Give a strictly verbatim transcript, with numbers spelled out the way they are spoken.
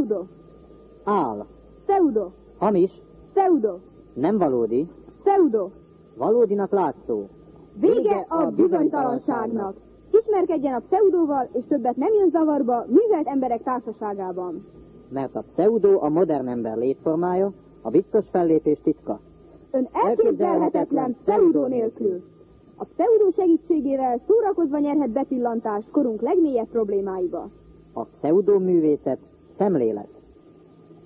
Pseudo. Ál. Pseudo. Hamis. Pseudo. Nem valódi. Pseudo. Valódinak látszó. Vége a bizonytalanságnak. Ismerkedjen a pseudóval, és többet nem jön zavarba művelt emberek társaságában. Mert a pseudo a modern ember létformája, a biztos fellépés titka. Ön elképzelhetetlen pseudo nélkül. A pseudo segítségével szórakozva nyerhet bepillantást korunk legmélyebb problémáiba. A pseudo művészet szemlélet.